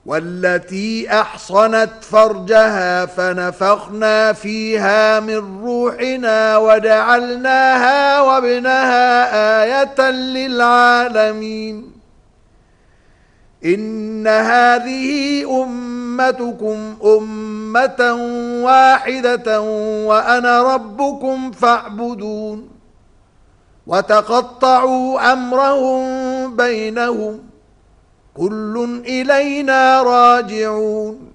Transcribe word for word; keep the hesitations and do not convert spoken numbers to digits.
والتي أحصنت فرجها فنفخنا فيها من روحنا وجعلناها وابنها آية للعالمين. إن هذه أمتكم أمة واحدة وأنا ربكم فاعبدون. وتقطعوا أمرهم بينهم كل إلينا راجعون.